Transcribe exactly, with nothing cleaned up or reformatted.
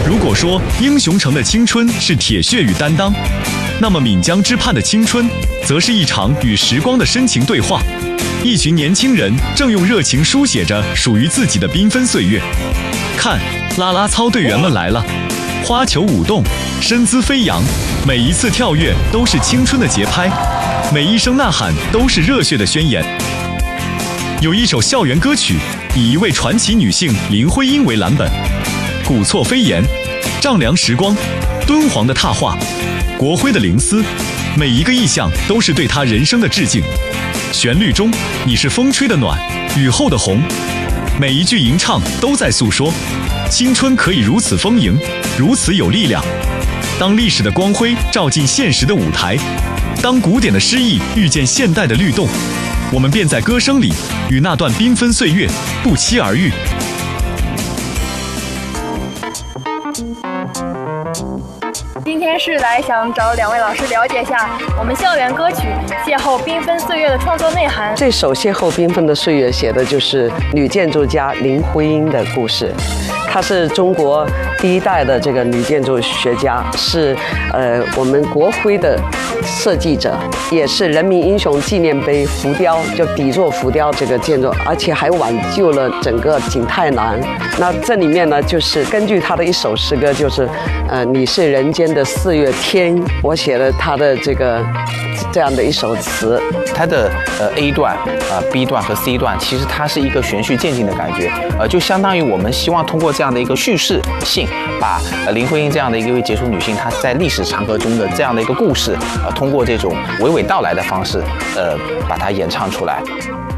如果说英雄城的青春是铁血与担当，那么岷江之畔的青春，则是一场与时光的深情对话。一群年轻人正用热情书写着属于自己的缤纷岁月。看，啦啦操队员们来了，花球舞动，身姿飞扬，每一次跳跃都是青春的节拍，每一声呐喊都是热血的宣言。有一首校园歌曲，以一位传奇女性林徽因为蓝本，古错飞檐，丈量时光，敦煌的拓画，国徽的灵思，每一个意象都是对她人生的致敬。旋律中，你是风吹的暖，雨后的红，每一句吟唱都在诉说，青春可以如此丰盈，如此有力量。当历史的光辉照进现实的舞台，当古典的诗意遇见现代的律动，我们便在歌声里与那段缤纷岁月不期而遇。 今天是来想找两位老师了解一下我们校园歌曲《邂逅缤纷岁月》的创作内涵。 这首《邂逅缤纷的岁月》写的就是女建筑家林徽因的故事。她是中国第一代的这个女建筑学家，是呃我们国徽的设计者，也是人民英雄纪念碑浮雕，就底座浮雕这个建筑，而且还挽救了整个景泰南。那这里面呢，就是根据她的一首诗歌，就是呃你是人间的四月天，我写了她的这个这样的一首词。 它的呃 A 段、呃 B 段和 C 段，其实它是一个循序渐进的感觉，呃，就相当于我们希望通过这样的一个叙事性，把呃林徽因这样的一位杰出女性，她在历史长河中的这样的一个故事，呃，通过这种娓娓道来的方式，呃，把它演唱出来。